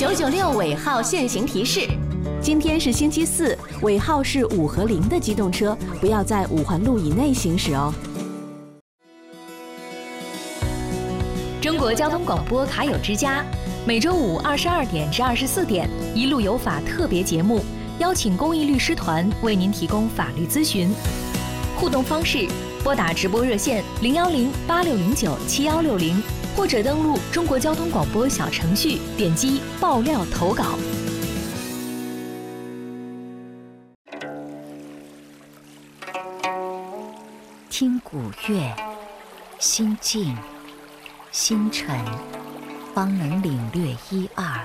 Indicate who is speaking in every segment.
Speaker 1: 996尾号限行提示：今天是星期四，尾号是5和0的机动车不要在5环路以内行驶哦。
Speaker 2: 中国交通广播卡友之家，每周五22点至24点，一路有法特别节目，邀请公益律师团为您提供法律咨询。互动方式：拨打直播热线010-8609-7160，或者登录中国交通广播小程序，点击爆料投稿。
Speaker 3: 听古乐，心静心沉，方能领略一二。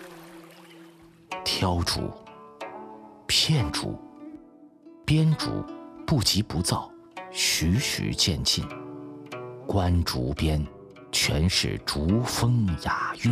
Speaker 4: 挑竹、片竹、编竹不急不躁，徐徐渐进。观竹边，全是竹风雅韵。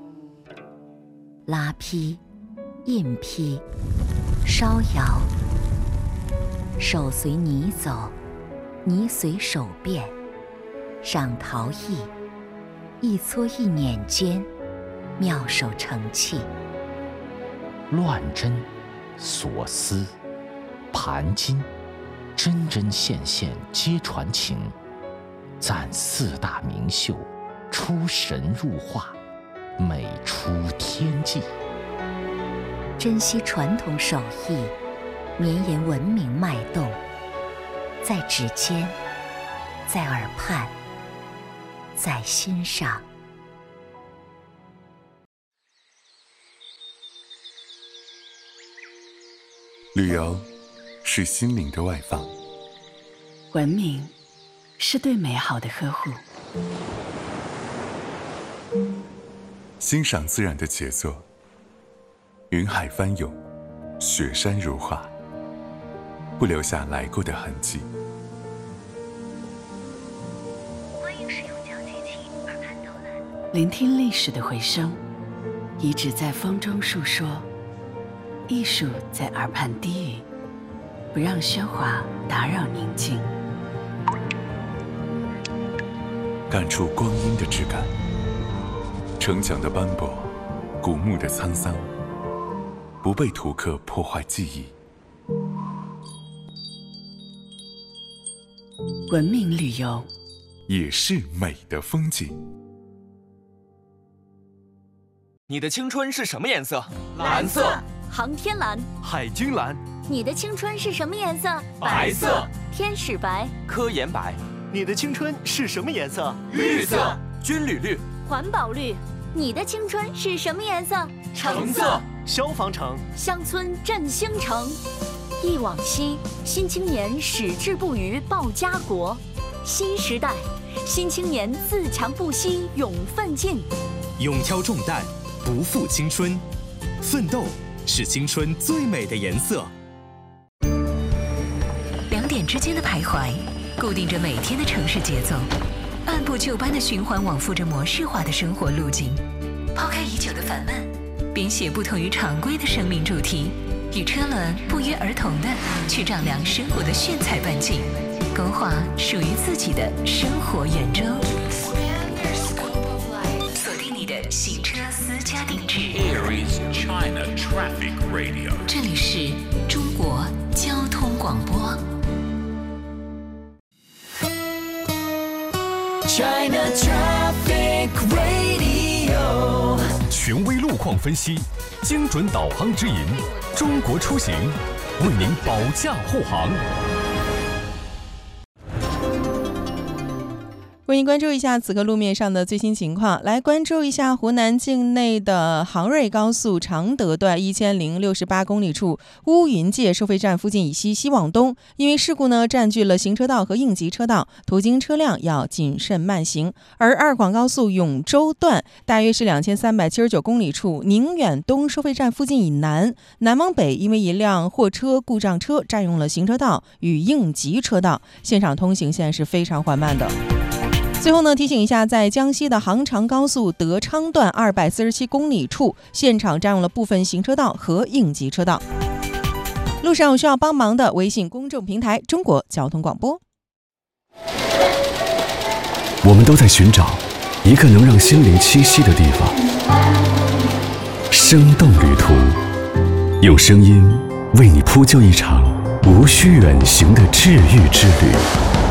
Speaker 3: 拉坯、印坯、烧窑，手随泥走，泥随手变，赏陶艺，一撮一捻间，妙手成器。
Speaker 4: 乱针、锁丝、盘金，针针线线皆传情。赞4大名秀，出神入化，美出天际。
Speaker 3: 珍惜传统手艺，绵延文明脉动，在指尖，在耳畔，在心上。
Speaker 5: 旅游是心灵的外放，
Speaker 6: 文明是对美好的呵护，
Speaker 5: 欣赏自然的杰作，云海翻涌，雪山如画，不留下来过的痕迹。
Speaker 3: 欢迎使用交接器耳畔导览，
Speaker 6: 聆听历史的回声，遗址在风中述说，艺术在耳畔低语，不让喧哗打扰宁静。
Speaker 5: 感触光阴的质感，城墙的斑驳，古墓的沧桑，不被图刻破坏记忆。
Speaker 6: 文明旅游
Speaker 5: 也是美的风景。
Speaker 7: 你的青春是什么颜色？
Speaker 8: 蓝色。
Speaker 9: 航天蓝。
Speaker 7: 海军蓝。
Speaker 9: 你的青春是什么颜色？
Speaker 8: 白色。
Speaker 9: 天使白。
Speaker 7: 科研白。
Speaker 10: 你的青春是什么颜色？
Speaker 8: 绿色。
Speaker 7: 军旅绿。
Speaker 9: 环保绿。你的青春是什么颜色？
Speaker 8: 橙色。
Speaker 10: 消防橙。
Speaker 9: 乡村振兴城。忆往昔，新青年矢志不渝报家国。新时代，新青年自强不息勇奋进。
Speaker 11: 勇挑重担，不负青春，奋斗是青春最美的颜色。
Speaker 2: 2点之间的徘徊，固定着每天的城市节奏，按部就班的循环往复着模式化的生活路径。抛开已久的烦闷，编写不同于常规的生命主题，与车轮不约而同的去丈量生活的炫彩半径，勾画属于自己的生活圆周。锁定你的行车私家定制。
Speaker 12: Aries China Traffic Radio。
Speaker 2: 这里是中国交通广播。
Speaker 13: China Traffic Radio。
Speaker 11: 权威路况分析，精准导航指引，中国出行为您保驾护航。
Speaker 14: 为您关注一下此刻路面上的最新情况，来关注一下湖南境内的杭瑞高速常德段1068公里处乌云界收费站附近以西西往东，因为事故呢占据了行车道和应急车道，途经车辆要谨慎慢行。而二广高速永州段大约是2379公里处宁远东收费站附近以南往北，因为一辆货车故障车占用了行车道与应急车道，现场通行现在是非常缓慢的。最后呢，提醒一下，在江西的杭长高速德昌段247公里处，现场占用了部分行车道和应急车道。路上有需要帮忙的，微信公众平台中国交通广播。
Speaker 15: 我们都在寻找一个能让心灵栖息的地方， 生动旅途，用声音为你铺就一场无需远行的治愈之旅。